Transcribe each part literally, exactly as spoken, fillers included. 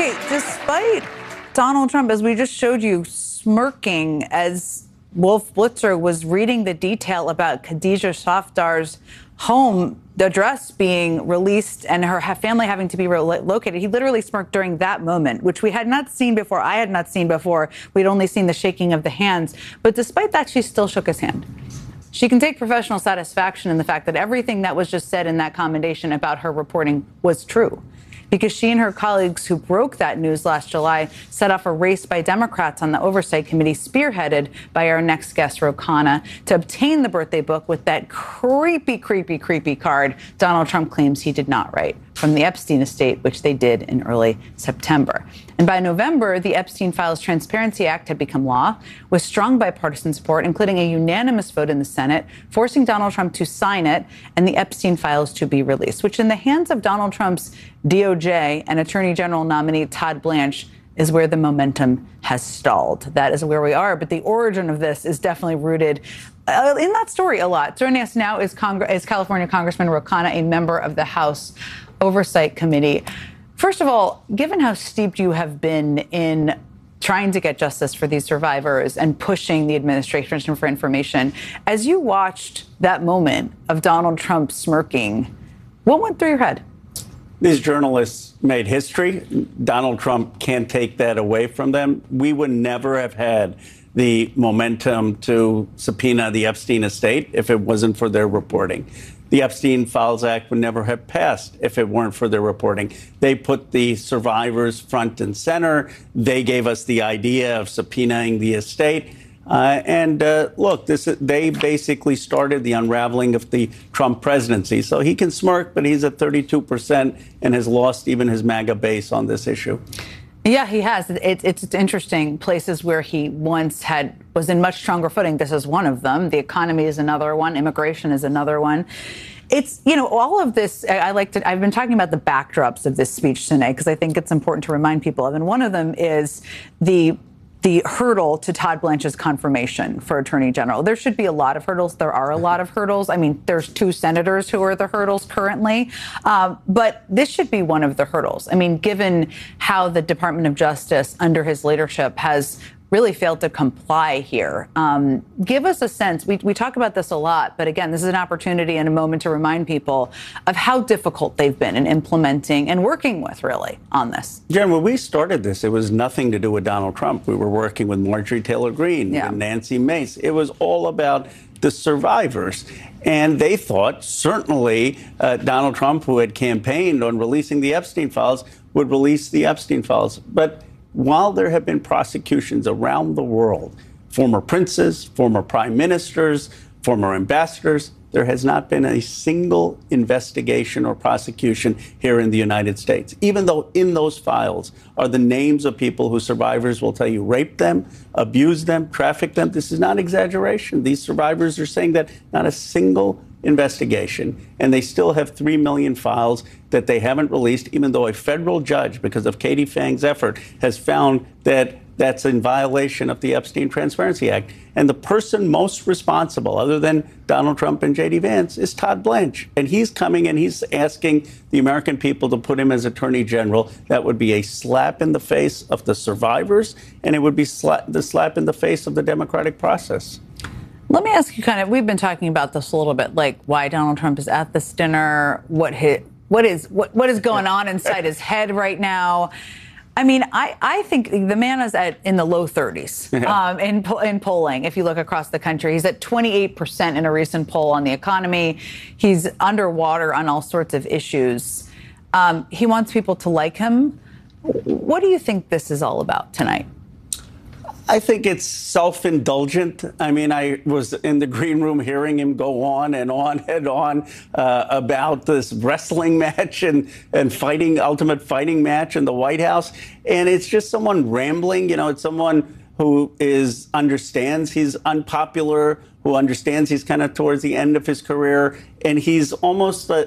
Okay, despite Donald Trump, as we just showed you, smirking as Wolf Blitzer was reading the detail about Khadijah Safdar's home address being released and her family having to be relocated. He literally smirked during that moment, which we had not seen before. I had not seen before. We'd only seen the shaking of the hands. But despite that, she still shook his hand. She can take professional satisfaction in the fact that everything that was just said in that commendation about her reporting was true, because she and her colleagues who broke that news last July set off a race by Democrats on the Oversight Committee, spearheaded by our next guest, Ro Khanna, to obtain the birthday book with that creepy, creepy, creepy card Donald Trump claims he did not write from the Epstein estate, which they did in early September. And by November, the Epstein Files Transparency Act had become law, with strong bipartisan support, including a unanimous vote in the Senate, forcing Donald Trump to sign it and the Epstein files to be released, which in the hands of Donald Trump's D O J and Attorney General nominee Todd Blanche is where the momentum has stalled. That is where we are. But the origin of this is definitely rooted uh, in that story a lot. Joining us now is, Cong- is California Congressman Ro Khanna, a member of the House Oversight Committee. First of all, given how steeped you have been in trying to get justice for these survivors and pushing the administration for information, as you watched that moment of Donald Trump smirking, what went through your head? These journalists made history. Donald Trump can't take that away from them. We would never have had the momentum to subpoena the Epstein estate if it wasn't for their reporting. The Epstein Files Act would never have passed if it weren't for their reporting. They put the survivors front and center. They gave us the idea of subpoenaing the estate. Uh, and uh, look, this they basically started the unraveling of the Trump presidency. So he can smirk, but he's at thirty-two percent and has lost even his MAGA base on this issue. Yeah, he has. It, it's interesting. Places where he once had was in much stronger footing. This is one of them. The economy is another one. Immigration is another one. It's, you know, all of this. I, I like to. I've been talking about the backdrops of this speech tonight because I think it's important to remind people of. And one of them is the. the hurdle to Todd Blanche's confirmation for Attorney General. There should be a lot of hurdles. There are a lot of hurdles. I mean, there's two senators who are the hurdles currently. Um, but this should be one of the hurdles. I mean, given how the Department of Justice under his leadership has really failed to comply here. Um, give us a sense. We, we talk about this a lot, but again, this is an opportunity and a moment to remind people of how difficult they've been in implementing and working with, really, on this. Jen, when we started this, it was nothing to do with Donald Trump. We were working with Marjorie Taylor Greene yeah. and Nancy Mace. It was all about the survivors. And they thought, certainly, uh, Donald Trump, who had campaigned on releasing the Epstein files, would release the Epstein files. But while there have been prosecutions around the world, former princes, former prime ministers, former ambassadors, there has not been a single investigation or prosecution here in the United States, even though in those files are the names of people whose survivors will tell you raped them, abused them, trafficked them. This is not exaggeration. These survivors are saying that not a single investigation, and they still have three million files that they haven't released, even though a federal judge, because of Katie Fang's effort, has found that that's in violation of the Epstein Transparency Act. And the person most responsible, other than Donald Trump and J D Vance, is Todd Blanche. And he's coming and he's asking the American people to put him as Attorney General. That would be a slap in the face of the survivors, and it would be sla- the slap in the face of the democratic process. Let me ask you kind of, we've been talking about this a little bit, like why Donald Trump is at this dinner, what his, what is what what is going on inside his head right now. I mean, I, I think the man is at in the low thirties um, in in polling. If you look across the country, he's at twenty-eight percent in a recent poll on the economy. He's underwater on all sorts of issues. Um, he wants people to like him. What do you think this is all about tonight? I think it's self-indulgent. I mean, I was in the green room hearing him go on and on and on uh, about this wrestling match and, and fighting, ultimate fighting match in the White House. And it's just someone rambling. You know, it's someone who is understands he's unpopular, who understands he's kind of towards the end of his career. And he's almost uh, like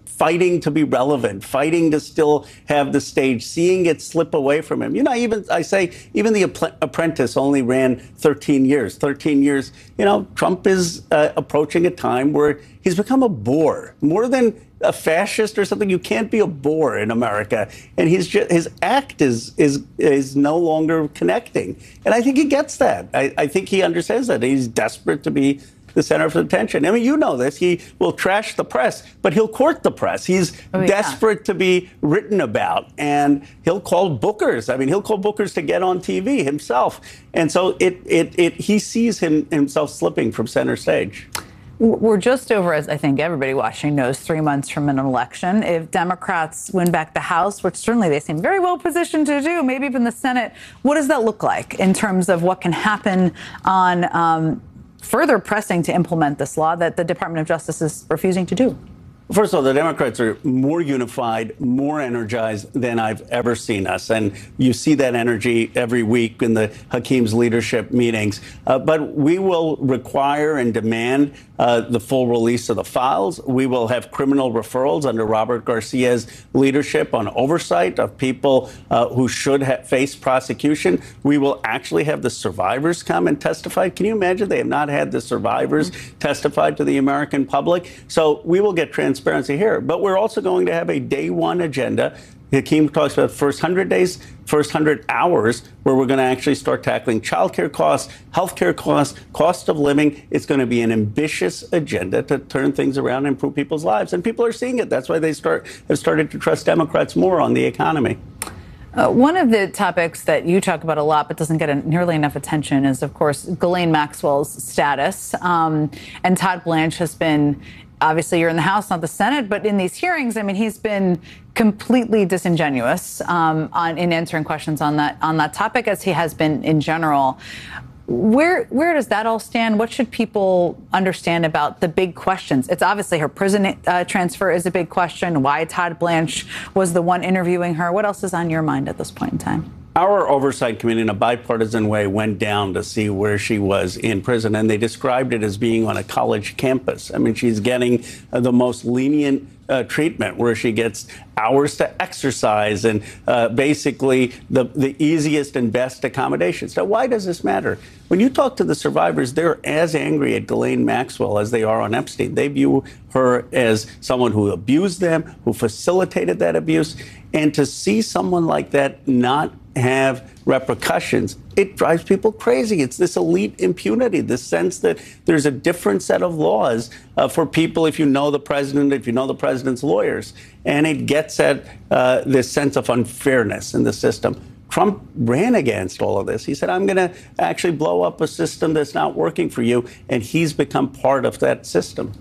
fighting to be relevant, fighting to still have the stage, seeing it slip away from him. You know, even I say, even The Apprentice only ran thirteen years. thirteen years, you know, Trump is uh, approaching a time where he's become a bore. More than a fascist or something, you can't be a bore in America. And he's just, his act is is is no longer connecting. And I think he gets that. I, I think he understands that. He's desperate to be the center of attention. I mean, you know this. He will trash the press, but he'll court the press. He's oh, yeah. desperate to be written about, and he'll call bookers. I mean, he'll call bookers to get on T V himself. And so it it it he sees him himself slipping from center stage. We're just over, as I think everybody watching knows, three months from an election. If Democrats win back the House, which certainly they seem very well positioned to do, maybe even the Senate, what does that look like in terms of what can happen on um, further pressing to implement this law that the Department of Justice is refusing to do? First of all, the Democrats are more unified, more energized than I've ever seen us. And you see that energy every week in the Hakeem's leadership meetings. Uh, but we will require and demand uh, the full release of the files. We will have criminal referrals under Robert Garcia's leadership on oversight of people uh, who should ha- face prosecution. We will actually have the survivors come and testify. Can you imagine? They have not had the survivors mm-hmm. testify to the American public. So we will get transparency. Transparency here, but we're also going to have a day one agenda. Hakeem talks about first one hundred days, first one hundred hours, where we're going to actually start tackling childcare costs, healthcare costs, cost of living. It's going to be an ambitious agenda to turn things around and improve people's lives. And people are seeing it. That's why they start have started to trust Democrats more on the economy. Uh, one of the topics that you talk about a lot but doesn't get a, nearly enough attention is, of course, Ghislaine Maxwell's status. Um, and Todd Blanche has been, obviously you're in the House, not the Senate, but in these hearings, I mean, he's been completely disingenuous um, on, in answering questions on that on that topic, as he has been in general. Where where does that all stand? What should people understand about the big questions? It's obviously her prison uh, transfer is a big question. Why Todd Blanche was the one interviewing her. What else is on your mind at this point in time? Our oversight committee, in a bipartisan way, went down to see where she was in prison, and they described it as being on a college campus. I mean, she's getting uh, the most lenient uh, treatment, where she gets hours to exercise and uh, basically the, the easiest and best accommodations. Now, why does this matter? When you talk to the survivors, they're as angry at Ghislaine Maxwell as they are on Epstein. They view her as someone who abused them, who facilitated that abuse. And to see someone like that not have repercussions, it drives people crazy. It's this elite impunity, this sense that there's a different set of laws uh, for people if you know the president, if you know the president's lawyers. And it gets at uh, this sense of unfairness in the system. Trump ran against all of this. He said, I'm going to actually blow up a system that's not working for you. And he's become part of that system.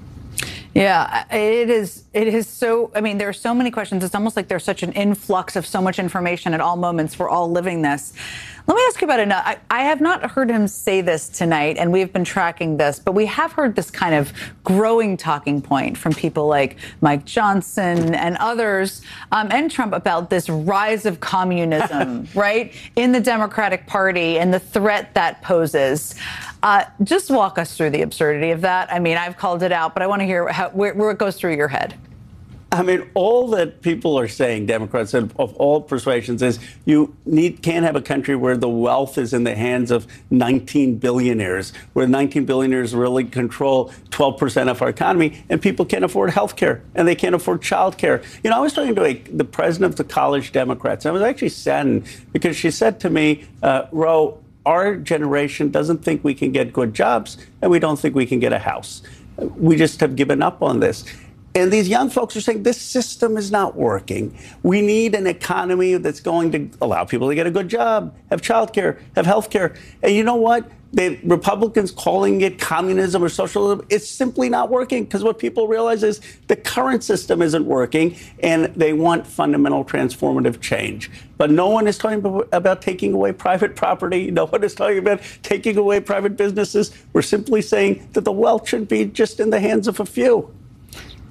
Yeah, it is. It is so. I mean, there are so many questions. It's almost like there's such an influx of so much information at all moments. We're all living this. Let me ask you about it. I, I have not heard him say this tonight, and we've been tracking this, but we have heard this kind of growing talking point from people like Mike Johnson and others, um, and Trump, about this rise of communism, right, in the Democratic Party and the threat that poses. Uh, just walk us through the absurdity of that. I mean, I've called it out, but I want to hear how, where, where it goes through your head. I mean, all that people are saying, Democrats of all persuasions, is you need can't have a country where the wealth is in the hands of nineteen billionaires, where nineteen billionaires really control twelve percent of our economy, and people can't afford health care, and they can't afford child care. You know, I was talking to a, the president of the College Democrats, and I was actually saddened because she said to me, uh, Ro, our generation doesn't think we can get good jobs, and we don't think we can get a house. We just have given up on this. And these young folks are saying this system is not working. We need an economy that's going to allow people to get a good job, have childcare, have health care. And you know what? The Republicans calling it communism or socialism, it's simply not working, because what people realize is the current system isn't working, and they want fundamental transformative change. But no one is talking about taking away private property. No one is talking about taking away private businesses. We're simply saying that the wealth should be just in the hands of a few.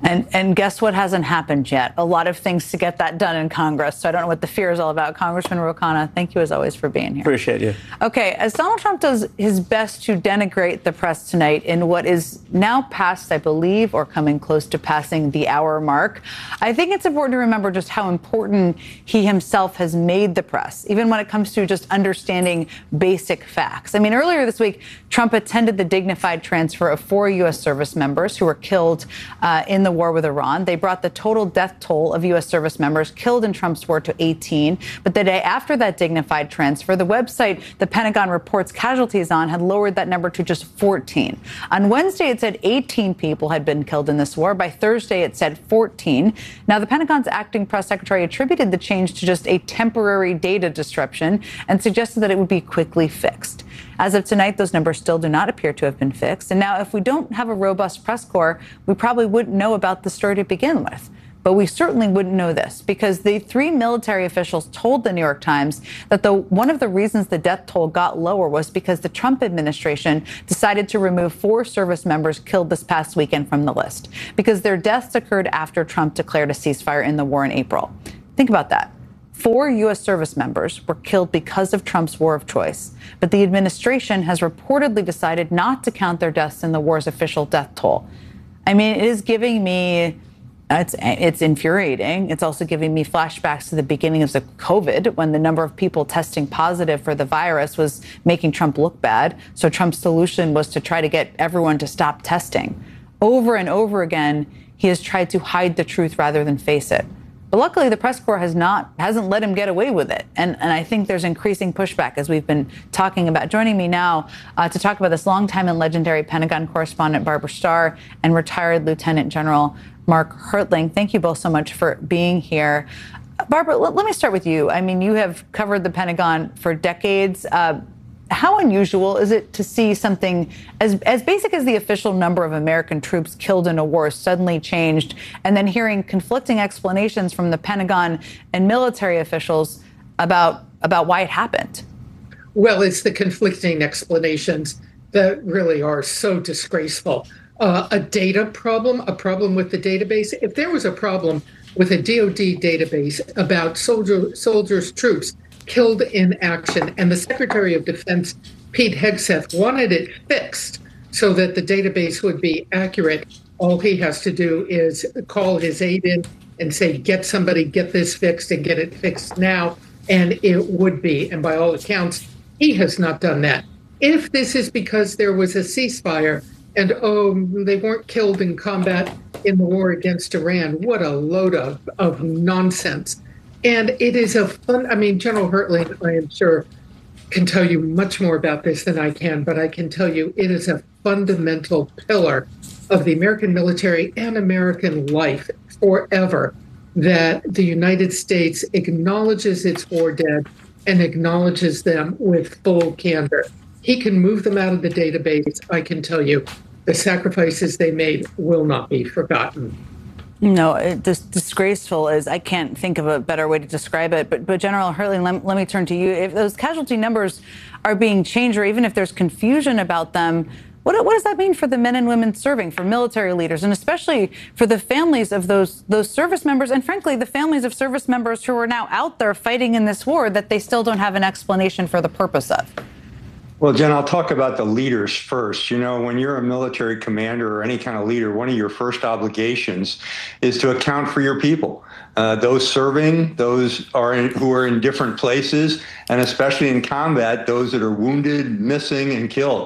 And and guess what hasn't happened yet? A lot of things to get that done in Congress. So I don't know what the fear is all about. Congressman Ro Khanna, thank you as always for being here. Appreciate you. Okay, as Donald Trump does his best to denigrate the press tonight in what is now past, I believe, or coming close to passing the hour mark, I think it's important to remember just how important he himself has made the press, even when it comes to just understanding basic facts. I mean, earlier this week, Trump attended the dignified transfer of four U S service members who were killed uh, in the war with Iran. They brought the total death toll of U S service members killed in Trump's war to eighteen. But the day after that dignified transfer, the website the Pentagon reports casualties on had lowered that number to just fourteen. On Wednesday, it said eighteen people had been killed in this war. By Thursday, it said fourteen. Now, the Pentagon's acting press secretary attributed the change to just a temporary data disruption and suggested that it would be quickly fixed. As of tonight, those numbers still do not appear to have been fixed. And now, if we don't have a robust press corps, we probably wouldn't know about the story to begin with. But we certainly wouldn't know this because the three military officials told the New York Times that the one of the reasons the death toll got lower was because the Trump administration decided to remove four service members killed this past weekend from the list because their deaths occurred after Trump declared a ceasefire in the war in April. Think about that. Four U S service members were killed because of Trump's war of choice, but the administration has reportedly decided not to count their deaths in the war's official death toll. I mean, it is giving me, it's, it's infuriating. It's also giving me flashbacks to the beginning of the COVID when the number of people testing positive for the virus was making Trump look bad. So Trump's solution was to try to get everyone to stop testing. Over and over again, he has tried to hide the truth rather than face it. But luckily, the press corps has not hasn't let him get away with it. And, and I think there's increasing pushback, as we've been talking about. Joining me now uh, to talk about this longtime and legendary Pentagon correspondent, Barbara Starr, and retired Lieutenant General Mark Hertling. Thank you both so much for being here. Barbara, let, let me start with you. I mean, you have covered the Pentagon for decades. Uh, How unusual is it to see something as, as basic as the official number of American troops killed in a war suddenly changed, and then hearing conflicting explanations from the Pentagon and military officials about, about why it happened? Well, it's the conflicting explanations that really are so disgraceful. Uh, a data problem, a problem with the database. If there was a problem with a D O D database about soldier, soldiers, troops, killed in action, and the Secretary of Defense, Pete Hegseth, wanted it fixed so that the database would be accurate, all he has to do is call his aide in and say, get somebody, get this fixed and get it fixed now, and it would be. And by all accounts, he has not done that. If this is because there was a ceasefire and, oh, they weren't killed in combat in the war against Iran, what a load of, of nonsense. And it is a fun, I mean, General Hertling, I am sure, can tell you much more about this than I can, but I can tell you it is a fundamental pillar of the American military and American life forever that the United States acknowledges its war dead and acknowledges them with full candor. He can move them out of the database. I can tell you the sacrifices they made will not be forgotten. No, it, this disgraceful is, I can't think of a better way to describe it. But, but General Hertling, let, let me turn to you. If those casualty numbers are being changed, or even if there's confusion about them, what, what does that mean for the men and women serving, for military leaders, and especially for the families of those those service members, and frankly, the families of service members who are now out there fighting in this war that they still don't have an explanation for the purpose of? Well, Jen, I'll talk about the leaders first. You know, when you're a military commander or any kind of leader, one of your first obligations is to account for your people. Uh, those serving, those are in, who are in different places, and especially in combat, those that are wounded, missing, and killed.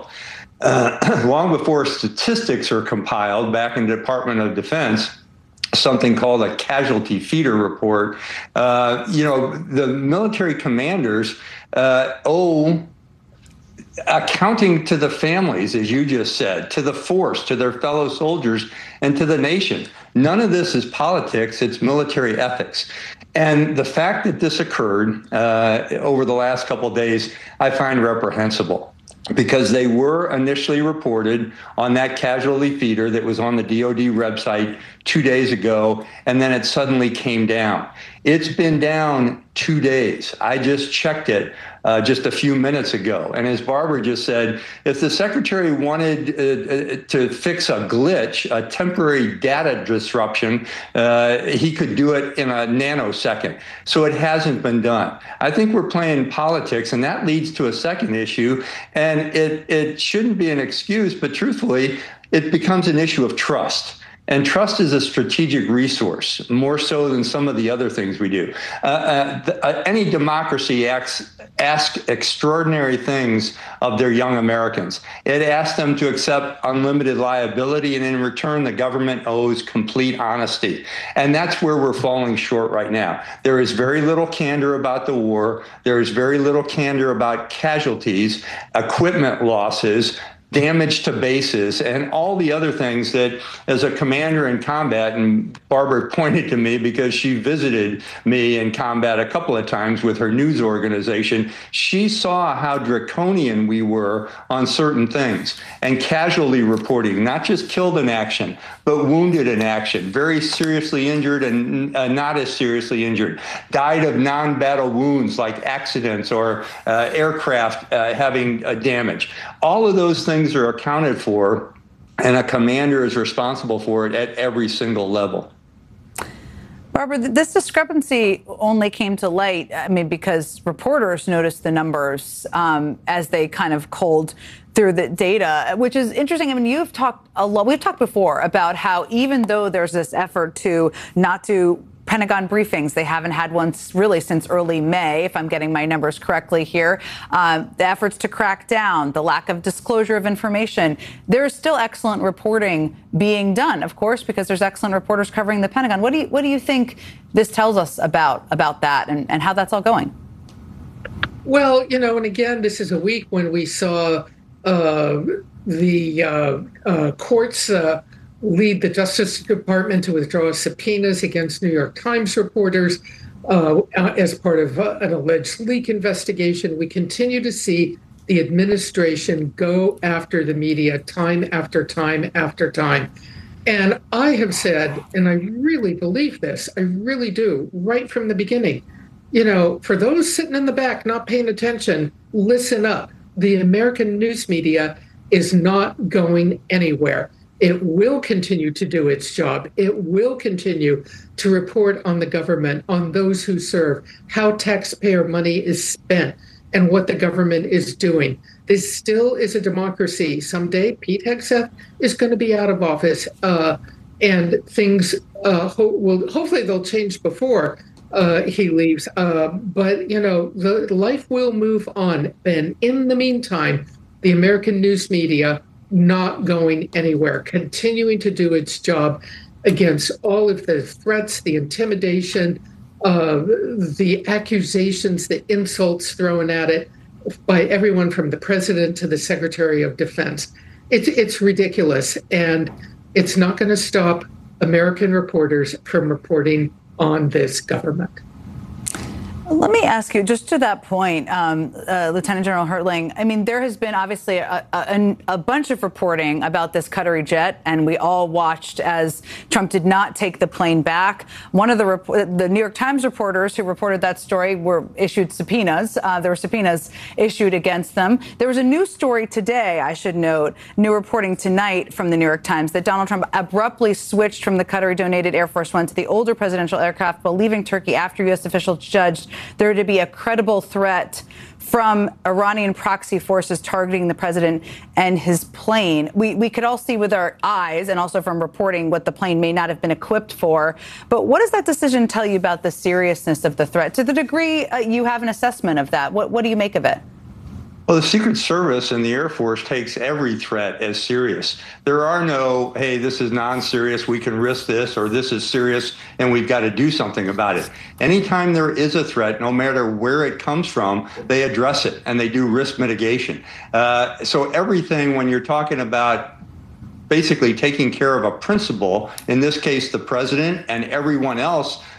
Uh, long before statistics are compiled back in the Department of Defense, something called a casualty feeder report, uh, you know, the military commanders uh, owe accounting to the families, as you just said, to the force, to their fellow soldiers, and to the nation. None of this is politics, it's military ethics. And the fact that this occurred uh, over the last couple of days, I find reprehensible, because they were initially reported on that casualty feeder that was on the D O D website two days ago, and then it suddenly came down. It's been down two days. I just checked it uh, just a few minutes ago. And as Barbara just said, if the secretary wanted uh, to fix a glitch, a temporary data disruption, uh, he could do it in a nanosecond. So it hasn't been done. I think we're playing politics, and that leads to a second issue. And it, it shouldn't be an excuse, but truthfully, it becomes an issue of trust. And trust is a strategic resource, more so than some of the other things we do. Uh, uh, th- uh, any democracy acts, asks extraordinary things of their young Americans. It asks them to accept unlimited liability, and in return, the government owes complete honesty. And that's where we're falling short right now. There is very little candor about the war. There is very little candor about casualties, equipment losses, damage to bases, and all the other things that, as a commander in combat, and Barbara pointed to me because she visited me in combat a couple of times with her news organization, she saw how draconian we were on certain things. And casualty reporting, not just killed in action, but wounded in action, very seriously injured and uh, not as seriously injured, died of non-battle wounds like accidents or uh, aircraft uh, having uh, damage. All of those things are accounted for, and a commander is responsible for it at every single level. Barbara, this discrepancy only came to light, I mean, because reporters noticed the numbers um, as they kind of culled through the data, which is interesting. I mean, you've talked a lot, we've talked before about how even though there's this effort to not do Pentagon briefings, they haven't had one really since early May, if I'm getting my numbers correctly here. Um, the efforts to crack down, the lack of disclosure of information, there's still excellent reporting being done, of course, because there's excellent reporters covering the Pentagon. What do you what do you think this tells us about about that and, and how that's all going? Well, you know, and again, this is a week when we saw uh, the uh, uh, courts uh, lead the Justice Department to withdraw subpoenas against New York Times reporters uh, as part of uh, an alleged leak investigation. We continue to see the administration go after the media time after time after time. And I have said, and I really believe this, I really do, right from the beginning, you know, for those sitting in the back not paying attention, listen up. The American news media is not going anywhere. It will continue to do its job. It will continue to report on the government, on those who serve, how taxpayer money is spent, and what the government is doing. This still is a democracy. Someday, Pete Hegseth is going to be out of office, uh, and things uh, ho- will hopefully they'll change before uh, he leaves. Uh, but you know, the life will move on. And in the meantime, the American news media not going anywhere, continuing to do its job against all of the threats, the intimidation, uh, the accusations, the insults thrown at it by everyone from the president to the Secretary of Defense. It's, it's ridiculous, and it's not going to stop American reporters from reporting on this government. Let me ask you, just to that point, um, uh, Lieutenant General Hertling, I mean, there has been obviously a, a, a bunch of reporting about this Qatari jet, and we all watched as Trump did not take the plane back. One of the rep- the New York Times reporters who reported that story were issued subpoenas. Uh, there were subpoenas issued against them. There was a new story today, I should note, new reporting tonight from the New York Times, that Donald Trump abruptly switched from the Qatari-donated Air Force One to the older presidential aircraft while leaving Turkey after U S officials judged there to be a credible threat from Iranian proxy forces targeting the president and his plane. We we could all see with our eyes, and also from reporting, what the plane may not have been equipped for. But what does that decision tell you about the seriousness of the threat? To the degree uh, you have an assessment of that, what what do you make of it? Well, the Secret Service and the Air Force takes every threat as serious. There are no, hey, this is non-serious, we can risk this, or this is serious and we've got to do something about it. Anytime there is a threat, no matter where it comes from, they address it and they do risk mitigation. Uh, so everything, when you're talking about basically taking care of a principal, in this case, the president and everyone else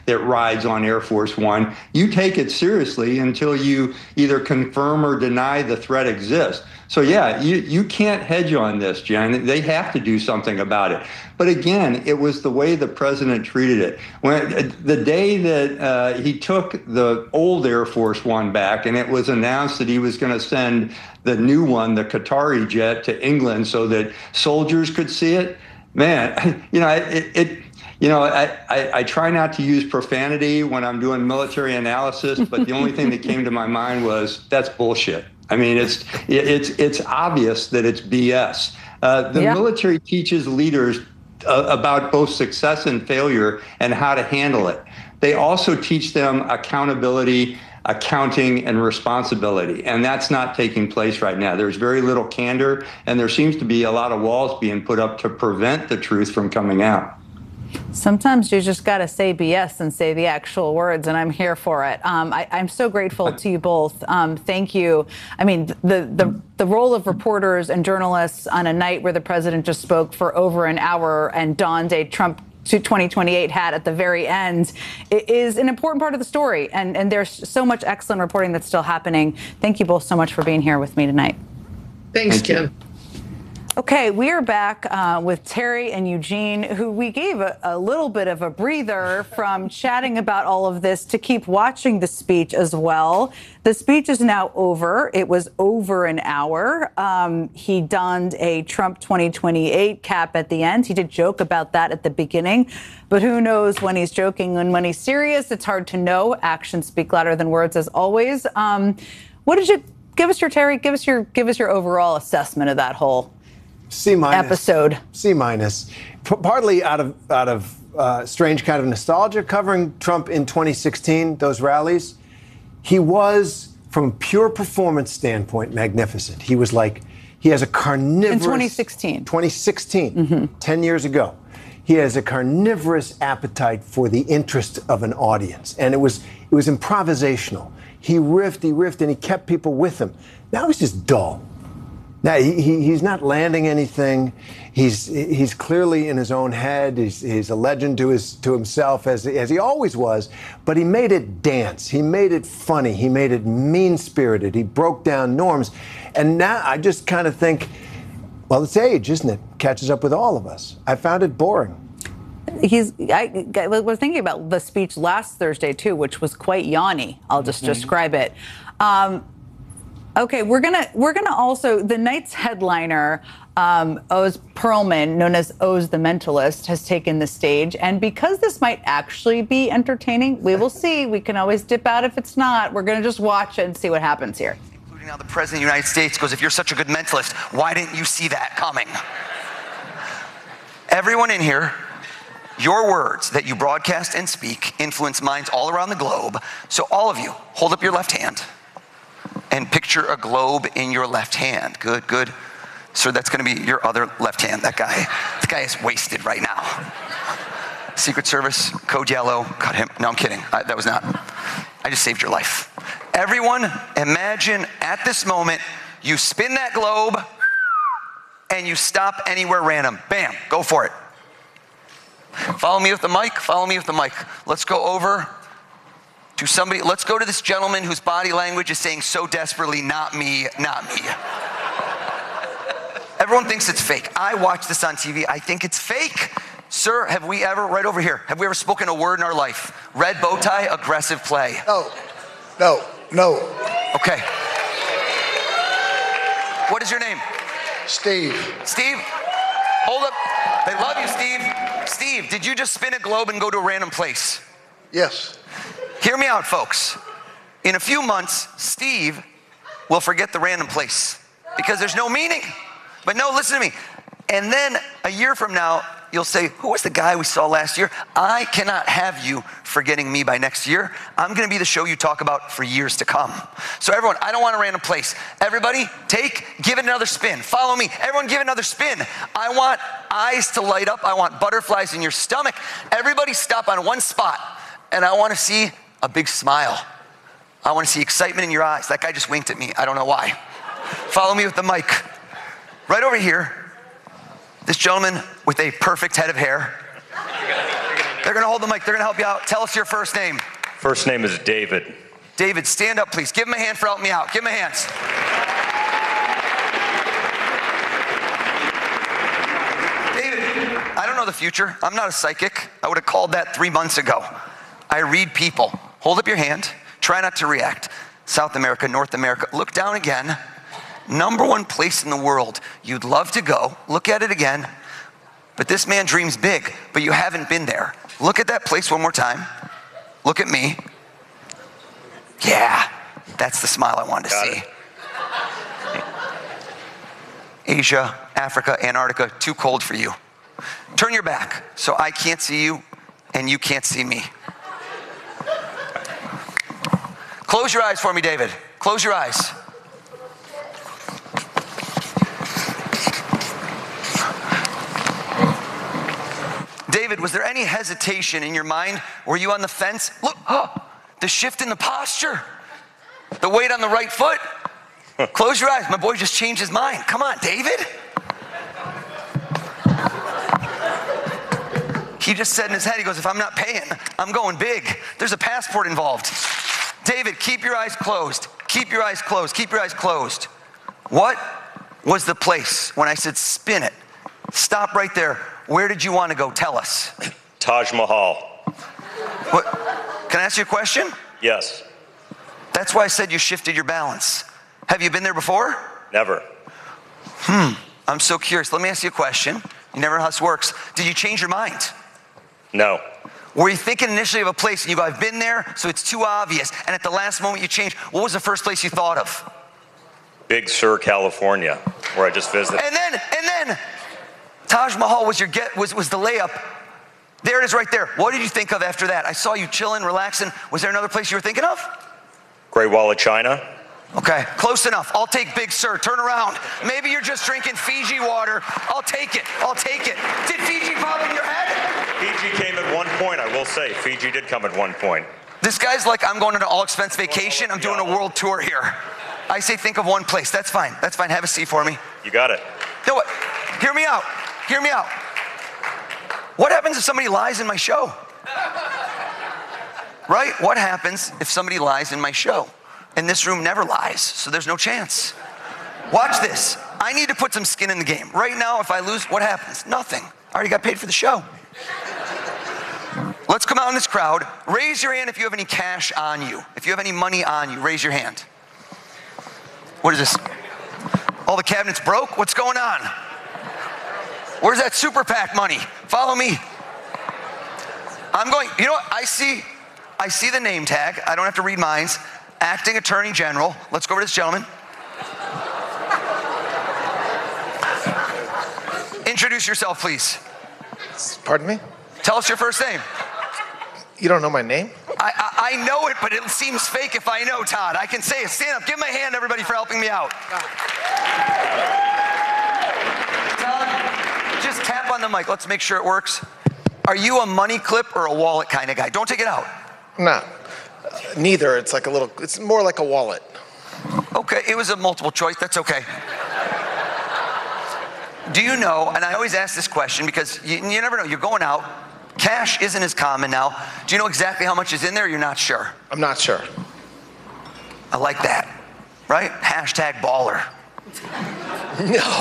that rides on Air Force One. You take it seriously until you either confirm or deny the threat exists. So yeah, you, you can't hedge on this, Jen. They have to do something about it. But again, it was the way the president treated it. When the day that uh, he took the old Air Force One back, and it was announced that he was going to send the new one, the Qatari jet, to England so that soldiers could see it. Man, you know, it. it You know, I, I, I try not to use profanity when I'm doing military analysis, but the only thing that came to my mind was that's bullshit. I mean, it's it's it's obvious that it's B S. Uh, the yeah. military teaches leaders uh, about both success and failure and how to handle it. They also teach them accountability, accounting, and responsibility, and that's not taking place right now. There's very little candor, and there seems to be a lot of walls being put up to prevent the truth from coming out. Sometimes you just got to say B S and say the actual words, and I'm here for it. Um, I, I'm so grateful to you both. Um, thank you. I mean, the, the the role of reporters and journalists on a night where the president just spoke for over an hour and donned a Trump twenty twenty-eight hat at the very end is an important part of the story. And, and there's so much excellent reporting that's still happening. Thank you both so much for being here with me tonight. Thanks, Thank Jen. you. Okay, we are back uh, with Terry and Eugene, who we gave a, a little bit of a breather from chatting about all of this to keep watching the speech as well. The speech is now over. It was over an hour. Um, he donned a Trump twenty twenty-eight cap at the end. He did joke about that at the beginning, but who knows when he's joking and when he's serious? It's hard to know. Actions speak louder than words, as always. Um, what did you give us your Terry? Give us your give us your overall assessment of that whole C minus episode. C minus. P- partly out of out of uh, strange kind of nostalgia, covering Trump in twenty sixteen, those rallies. He was, from a pure performance standpoint, magnificent. He was like, he has a carnivorous. In twenty sixteen. twenty sixteen, Mm-hmm. ten years ago. He has a carnivorous appetite for the interest of an audience, and it was it was improvisational. He riffed, he riffed, and he kept people with him. Now he's just dull. Now, he, he, he's not landing anything. He's he's clearly in his own head. He's, he's a legend to his to himself, as, as he always was. But he made it dance. He made it funny. He made it mean-spirited. He broke down norms. And now I just kind of think, well, it's age, isn't it? Catches up with all of us. I found it boring. He's. I, I was thinking about the speech last Thursday, too, which was quite yawny. I'll just mm-hmm. describe it. Um, Okay, we're gonna we're gonna also the night's headliner, um, Oz Perlman, known as Oz the Mentalist, has taken the stage, and because this might actually be entertaining, we will see. We can always dip out if it's not. We're gonna just watch it and see what happens here. Including now the President of the United States goes, if you're such a good mentalist, why didn't you see that coming? Everyone in here, your words that you broadcast and speak influence minds all around the globe. So all of you, hold up your left hand. And picture a globe in your left hand. Good, good. So that's going to be your other left hand. That guy, that guy is wasted right now. Secret Service, code yellow, cut him. No, I'm kidding. I, that was not. I just saved your life. Everyone, imagine at this moment, you spin that globe and you stop anywhere random. Bam, go for it. Follow me with the mic, follow me with the mic. Let's go over to somebody, let's go to this gentleman whose body language is saying so desperately, not me, not me. Everyone thinks it's fake. I watch this on T V, I think it's fake. Sir, have we ever, right over here, have we ever spoken a word in our life? Red bow tie, aggressive play. No, no, no. Okay. What is your name? Steve. Steve, hold up. They love you, Steve. Steve, did you just spin a globe and go to a random place? Yes. Hear me out, folks. In a few months, Steve will forget the random place because there's no meaning. But no, listen to me. And then a year from now, you'll say, who was the guy we saw last year? I cannot have you forgetting me by next year. I'm going to be the show you talk about for years to come. So everyone, I don't want a random place. Everybody, take, give it another spin. Follow me. Everyone give it another spin. I want eyes to light up. I want butterflies in your stomach. Everybody stop on one spot. And I want to see a big smile. I want to see excitement in your eyes. That guy just winked at me. I don't know why. Follow me with the mic. Right over here, this gentleman with a perfect head of hair. They're gonna hold the mic. They're gonna help you out. Tell us your first name. First name is David. David, stand up, please. Give him a hand for helping me out. Give him a hand. David, I don't know the future. I'm not a psychic. I would have called that three months ago. I read people. Hold up your hand. Try not to react. South America, North America. Look down again. Number one place in the world you'd love to go. Look at it again. But this man dreams big, but you haven't been there. Look at that place one more time. Look at me. Yeah, that's the smile I wanted to Got see. Asia, Africa, Antarctica, too cold for you. Turn your back so I can't see you and you can't see me. Close your eyes for me, David. Close your eyes. David, was there any hesitation in your mind? Were you on the fence? Look, oh, the shift in the posture, the weight on the right foot. Close your eyes. My boy just changed his mind. Come on, David. He just said in his head, he goes, if I'm not paying, I'm going big. There's a passport involved. David, keep your eyes closed. Keep your eyes closed. Keep your eyes closed. What was the place when I said spin it? Stop right there. Where did you want to go? Tell us. Taj Mahal. What? Can I ask you a question? Yes. That's why I said you shifted your balance. Have you been there before? Never. Hmm. I'm so curious. Let me ask you a question. You never know how this works. Did you change your mind? No. Were you thinking initially of a place and you go, I've been there, so it's too obvious, and at the last moment you changed? What was the first place you thought of? Big Sur, California, where I just visited. And then, and then, Taj Mahal was your get was, was the layup. There it is right there. What did you think of after that? I saw you chilling, relaxing. Was there another place you were thinking of? Great Wall of China. Okay, close enough. I'll take Big Sur. Turn around. Maybe you're just drinking Fiji water. I'll take it. I'll take it. Did Fiji pop in your head? Fiji came at one point, I will say. Fiji did come at one point. This guy's like, I'm going on an all-expense vacation. I'm doing a world tour here. I say think of one place. That's fine. That's fine. Have a seat for me. You got it. You know what? Hear me out. Hear me out. What happens if somebody lies in my show? Right? What happens if somebody lies in my show? And this room never lies, so there's no chance. Watch this. I need to put some skin in the game. Right now, if I lose, what happens? Nothing. I already got paid for the show. Let's come out in this crowd. Raise your hand if you have any cash on you. If you have any money on you, raise your hand. What is this? All the cabinets broke? What's going on? Where's that super PAC money? Follow me. I'm going, you know what? I see, I see the name tag. I don't have to read minds. Acting Attorney General. Let's go over to this gentleman. Introduce yourself, please. Pardon me? Tell us your first name. You don't know my name? I, I, I know it, but it seems fake if I know, Todd. I can say it. Stand up. Give him a hand, everybody, for helping me out. Todd, just tap on the mic. Let's make sure it works. Are you a money clip or a wallet kind of guy? Don't take it out. No. Uh, neither. It's like a little, it's more like a wallet. Okay, it was a multiple choice. That's okay. Do you know, and I always ask this question because you, you never know, you're going out, cash isn't as common now. Do you know exactly how much is in there or you're not sure? I'm not sure. I like that, right? Hashtag baller. No.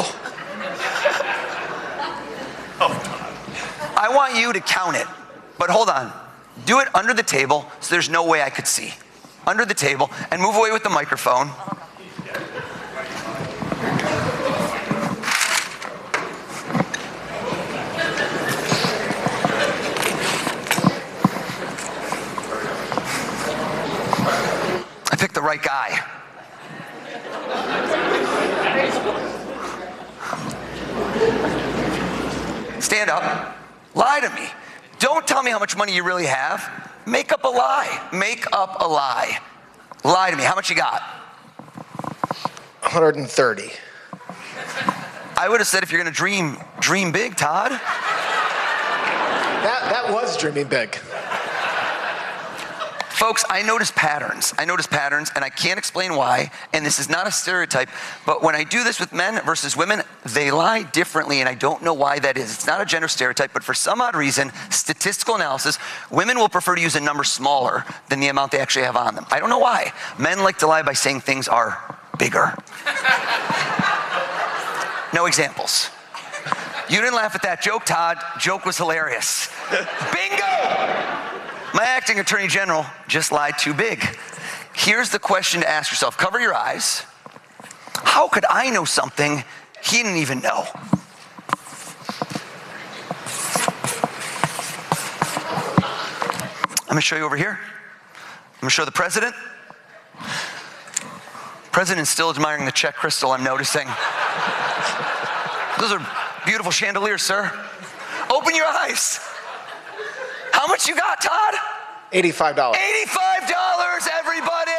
I want you to count it, but hold on. Do it under the table so there's no way I could see. Under the table, and move away with the microphone. I picked the right guy. Stand up. Lie to me. Don't tell me how much money you really have. Make up a lie. Make up a lie. Lie to me. How much you got? one hundred thirty. I would have said if you're going to dream, dream big, Todd. That, that was dreaming big. Folks, I notice patterns. I notice patterns, and I can't explain why, and this is not a stereotype, but when I do this with men versus women, they lie differently, and I don't know why that is. It's not a gender stereotype, but for some odd reason, statistical analysis, women will prefer to use a number smaller than the amount they actually have on them. I don't know why. Men like to lie by saying things are bigger. No examples. You didn't laugh at that joke, Todd. Joke was hilarious. Bingo! My acting attorney general just lied too big. Here's the question to ask yourself. Cover your eyes. How could I know something he didn't even know? I'm gonna show you over here. I'm gonna show the president. President's still admiring the Czech crystal, I'm noticing. Those are beautiful chandeliers, sir. Open your eyes. How much you got, Todd? eighty-five dollars. eighty-five dollars, everybody!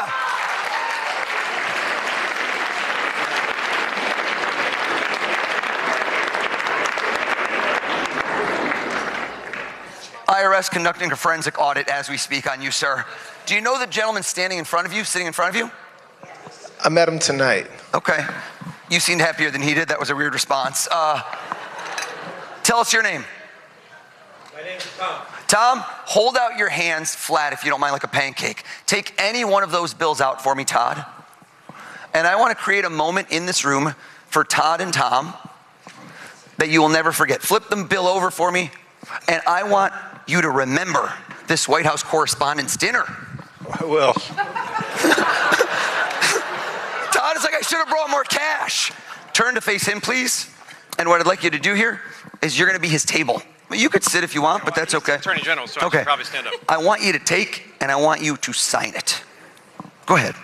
I R S conducting a forensic audit as we speak on you, sir. Do you know the gentleman standing in front of you, sitting in front of you? I met him tonight. Okay. You seemed happier than he did. That was a weird response. Uh, tell us your name. My name is Tom. Tom, hold out your hands flat if you don't mind, like a pancake. Take any one of those bills out for me, Todd. And I want to create a moment in this room for Todd and Tom that you will never forget. Flip the bill over for me, and I want you to remember this White House Correspondents' Dinner. I will. Todd is like, I should have brought more cash. Turn to face him, please. And what I'd like you to do here is you're going to be his table. You could sit if you want, but that's okay. Attorney General, so I okay. should probably stand up. I want you to take, and I want you to sign it. Go ahead.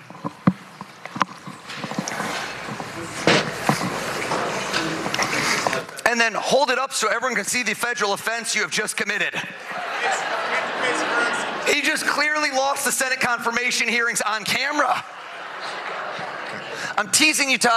And then hold it up so everyone can see the federal offense you have just committed. He just clearly lost the Senate confirmation hearings on camera. I'm teasing you, Todd.